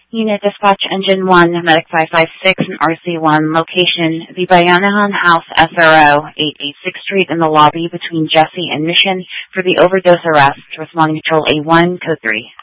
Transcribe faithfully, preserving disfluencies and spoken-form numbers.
Unit Dispatch Engine one, Medic five five six and R C one, location, the Bayanahan House, S R O, eight eighty-sixth Street in the lobby between Jesse and Mission for the overdose arrest, responding control A one, code three.